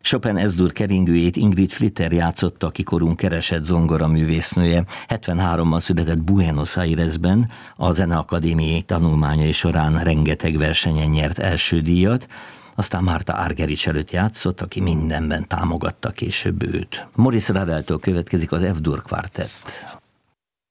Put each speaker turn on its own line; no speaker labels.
Chopin S-dur keringőjét Ingrid Flitter játszotta, aki korunk keresett zongoraművésznője. 73-ban született Buenos Airesben, a Zeneakadémiai tanulmányai során rengeteg versenyen nyert első díjat, aztán Marta Argerich előtt játszott, aki mindenben támogatta később őt. Maurice Raveltől következik az F-dur kvartett.